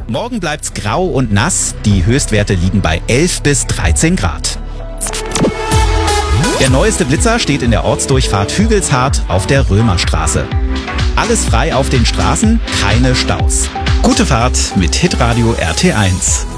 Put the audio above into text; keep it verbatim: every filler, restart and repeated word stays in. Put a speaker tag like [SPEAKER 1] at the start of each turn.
[SPEAKER 1] Morgen bleibt's grau und nass. Die Höchstwerte liegen bei elf bis dreizehn Grad. Der neueste Blitzer steht in der Ortsdurchfahrt Hügelshardt auf der Römerstraße. Alles frei auf den Straßen, keine Staus. Gute Fahrt mit Hitradio R T eins.